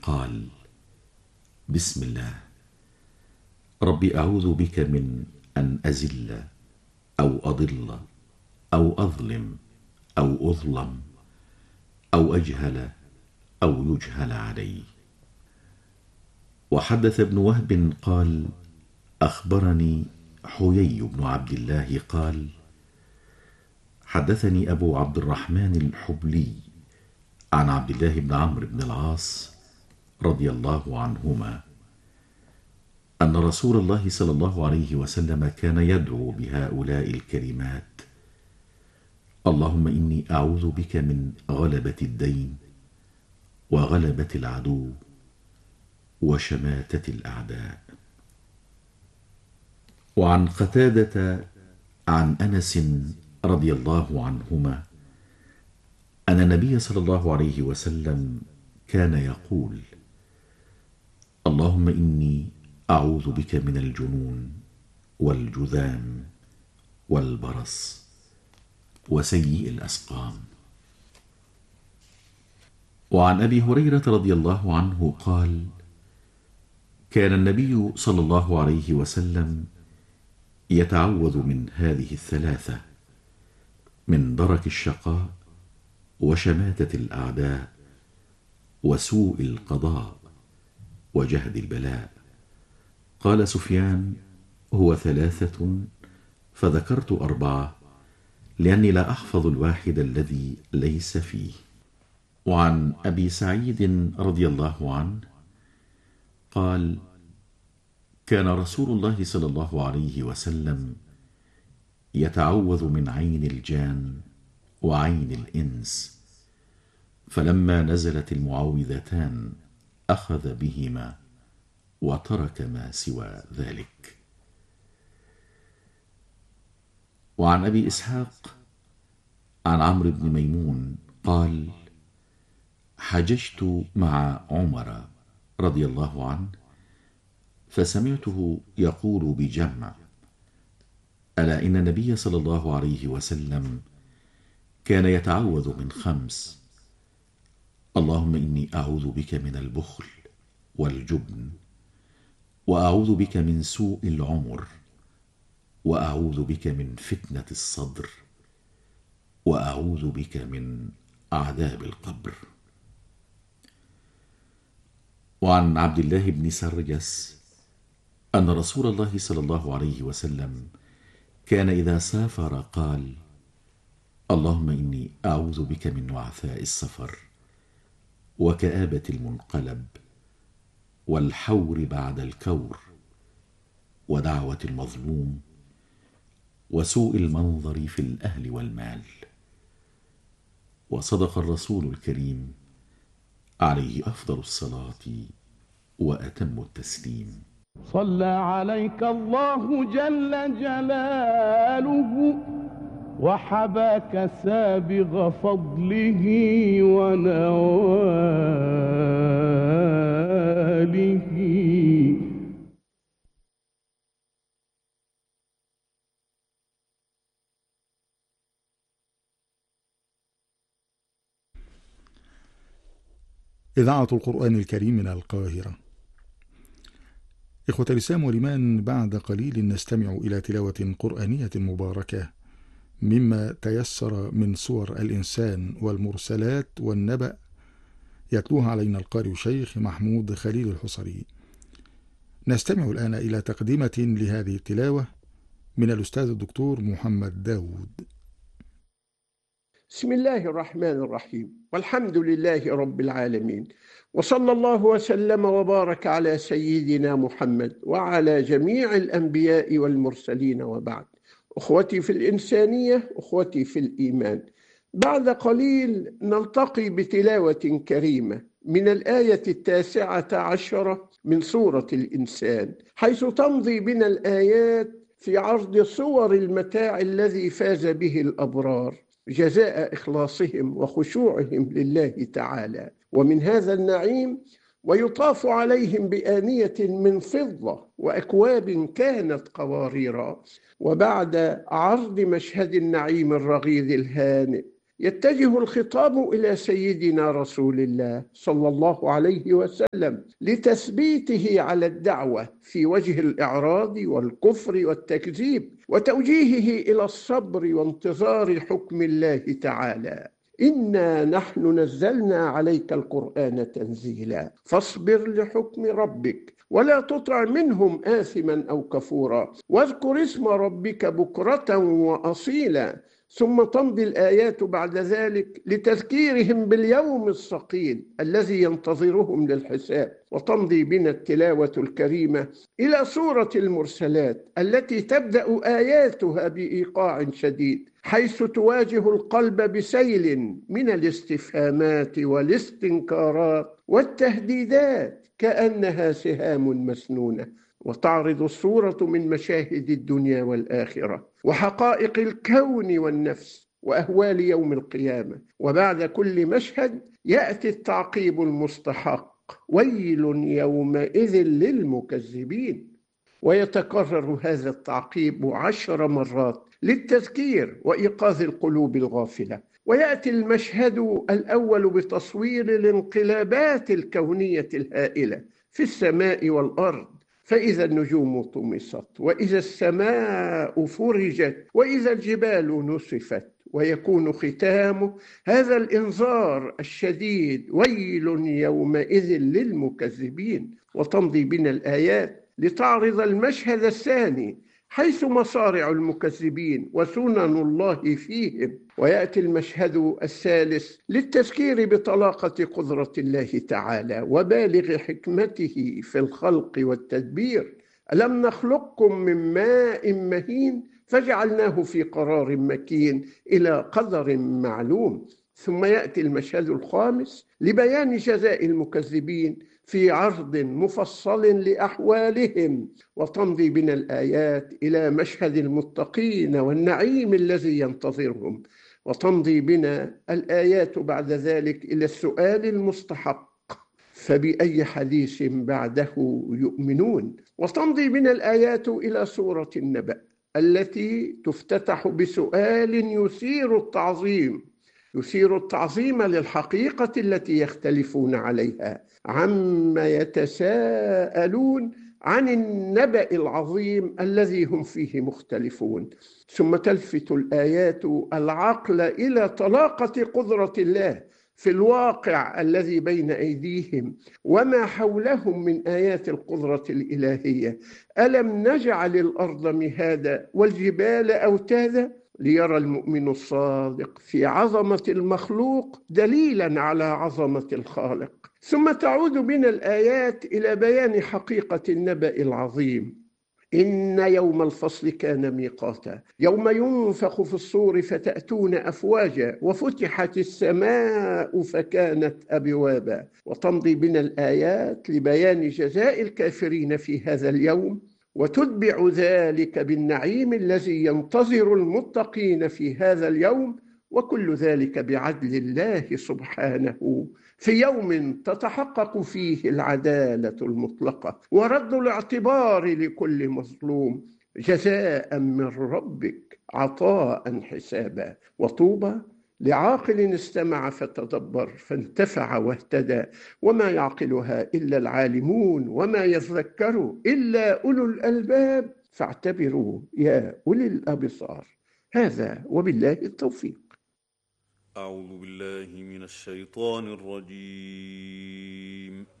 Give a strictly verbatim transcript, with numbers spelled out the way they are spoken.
قال: بسم الله، ربي أعوذ بك من أن أزل أو أضل أو أظلم أو أظلم أو أجهل أو يجهل علي. وحدث ابن وهب قال: أخبرني حيي بن عبد الله قال: حدثني أبو عبد الرحمن الحبلي عن عبد الله بن عمرو بن العاص رضي الله عنهما أن رسول الله صلى الله عليه وسلم كان يدعو بهؤلاء الكلمات: اللهم إني أعوذ بك من غلبة الدين وغلبة العدو وشماتة الأعداء. وعن قتادة عن أنس رضي الله عنهما أن النبي صلى الله عليه وسلم كان يقول: اللهم إني أعوذ بك من الجنون والجذام والبرص وسيء الأسقام. وعن أبي هريرة رضي الله عنه قال: كان النبي صلى الله عليه وسلم يتعوذ من هذه الثلاثة: من درك الشقاء وشماتة الأعداء وسوء القضاء وجهد البلاء. قال سفيان: هو ثلاثة، فذكرت أربعة لأني لا أحفظ الواحد الذي ليس فيه. وعن أبي سعيد رضي الله عنه قال: كان رسول الله صلى الله عليه وسلم يتعوذ من عين الجان وعين الإنس، فلما نزلت المعوذتان أخذ بهما وترك ما سوى ذلك. وعن أبي إسحاق عن عمرو بن ميمون قال: حججت مع عمر رضي الله عنه فسمعته يقول بجمع: ألا إن النبي صلى الله عليه وسلم كان يتعوذ من خمس: اللهم إني أعوذ بك من البخل والجبن، وأعوذ بك من سوء العمر، وأعوذ بك من فتنة الصدر، وأعوذ بك من عذاب القبر. وعن عبد الله بن سرجس أن رسول الله صلى الله عليه وسلم كان إذا سافر قال: اللهم إني أعوذ بك من وعثاء السفر وكآبة المنقلب والحور بعد الكور ودعوة المظلوم وسوء المنظر في الأهل والمال. وصدق الرسول الكريم عليه أفضل الصلاة وأتم التسليم. صلى عليك الله جل جلاله وحباك سابغ فضله ونواله. إذاعة القرآن الكريم من القاهرة. إخوة الإسلام والإيمان، بعد قليل نستمع إلى تلاوة قرآنية مباركة مما تيسر من سور الإنسان والمرسلات والنبأ، يتلوها علينا القارئ الشيخ محمود خليل الحصري. نستمع الآن إلى تقدمة لهذه التلاوة من الأستاذ الدكتور محمد داود. بسم الله الرحمن الرحيم، والحمد لله رب العالمين، وصلى الله وسلم وبارك على سيدنا محمد وعلى جميع الأنبياء والمرسلين، وبعد. أخوتي في الإنسانية، أخوتي في الإيمان، بعد قليل نلتقي بتلاوة كريمة من الآية التاسعة عشرة من سورة الإنسان، حيث تمضي بنا الآيات في عرض صور المتاع الذي فاز به الأبرار جزاء إخلاصهم وخشوعهم لله تعالى. ومن هذا النعيم ويطاف عليهم بآنية من فضة وأكواب كانت قواريرا. وبعد عرض مشهد النعيم الرغيد الهانئ يتجه الخطاب إلى سيدنا رسول الله صلى الله عليه وسلم لتثبيته على الدعوة في وجه الإعراض والكفر والتكذيب، وتوجيهه إلى الصبر وانتظار حكم الله تعالى. إنا نحن نزلنا عليك القرآن تنزيلا فاصبر لحكم ربك ولا تطع منهم آثما أو كفورا واذكر اسم ربك بكرة وأصيلا. ثم تمضي الآيات بعد ذلك لتذكيرهم باليوم الثقيل الذي ينتظرهم للحساب، وتمضي بنا التلاوة الكريمة إلى سورة المرسلات التي تبدأ آياتها بإيقاع شديد، حيث تواجه القلب بسيل من الاستفهامات والاستنكارات والتهديدات كأنها سهام مسنونة، وتعرض الصورة من مشاهد الدنيا والآخرة وحقائق الكون والنفس وأهوال يوم القيامة. وبعد كل مشهد يأتي التعقيب المستحق: ويل يومئذ للمكذبين. ويتكرر هذا التعقيب عشر مرات للتذكير وإيقاظ القلوب الغافلة. ويأتي المشهد الأول بتصوير الانقلابات الكونية الهائلة في السماء والأرض، فإذا النجوم طمست وإذا السماء فرجت وإذا الجبال نسفت. ويكون ختام هذا الإنذار الشديد: ويل يومئذ للمكذبين. وتمضي بنا الآيات لتعرض المشهد الثاني، حيث مصارع المكذبين وسنن الله فيهم. ويأتي المشهد الثالث للتذكير بطلاقة قدرة الله تعالى وبالغ حكمته في الخلق والتدبير. ألم نخلقكم من ماء مهين فجعلناه في قرار مكين إلى قدر معلوم. ثم يأتي المشهد الخامس لبيان جزاء المكذبين في عرض مفصل لأحوالهم. وتمضي بنا الآيات إلى مشهد المتقين والنعيم الذي ينتظرهم. وتمضي بنا الآيات بعد ذلك إلى السؤال المستحق: فبأي حديث بعده يؤمنون؟ وتمضي بنا الآيات إلى سورة النبأ التي تفتتح بسؤال يثير التعظيم يثير التعظيم للحقيقة التي يختلفون عليها: عما يتساءلون عن النبأ العظيم الذي هم فيه مختلفون. ثم تلفت الآيات العقل إلى طلاقة قدرة الله في الواقع الذي بين أيديهم وما حولهم من آيات القدرة الإلهية. ألم نجعل الأرض مهادا والجبال أوتادا ليرى المؤمن الصادق في عظمة المخلوق دليلا على عظمة الخالق. ثم تعود بنا الآيات إلى بيان حقيقة النبأ العظيم: إن يوم الفصل كان ميقاتا يوم ينفخ في الصور فتأتون أفواجا وفتحت السماء فكانت أبوابا. وتمضي بنا الآيات لبيان جزاء الكافرين في هذا اليوم، وتتبع ذلك بالنعيم الذي ينتظر المتقين في هذا اليوم، وكل ذلك بعدل الله سبحانه في يوم تتحقق فيه العدالة المطلقة ورد الاعتبار لكل مظلوم، جزاء من ربك عطاء حسابا. وطوبى لعاقل استمع فتدبر فانتفع واهتدى، وما يعقلها إلا العالمون وما يذكر إلا أولو الألباب فاعتبروا يا أولي الأبصار. هذا وبالله التوفيق. أعوذ بالله من الشيطان الرجيم.